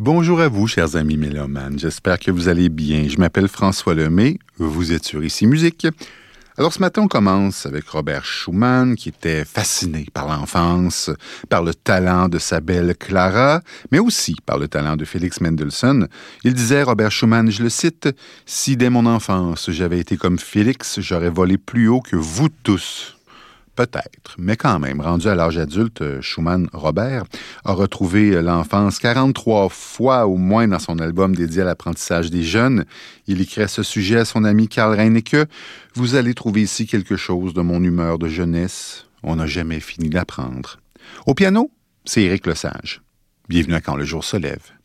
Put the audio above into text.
Bonjour à vous, chers amis mélomanes. J'espère que vous allez bien. Je m'appelle François Lemay. Vous êtes sur Ici Musique. Alors, ce matin, on commence avec Robert Schumann, qui était fasciné par l'enfance, par le talent de sa belle Clara, mais aussi par le talent de Félix Mendelssohn. Il disait, Robert Schumann, je le cite, « Si dès mon enfance, j'avais été comme Félix, j'aurais volé plus haut que vous tous. » Peut-être, mais quand même, rendu à l'âge adulte, Schumann Robert a retrouvé l'enfance 43 fois au moins dans son album dédié à l'apprentissage des jeunes. Il écrit à ce sujet à son ami Karl Reinecke « Vous allez trouver ici quelque chose de mon humeur de jeunesse. On n'a jamais fini d'apprendre. » Au piano, c'est Éric Lesage. Bienvenue à Quand le jour se lève.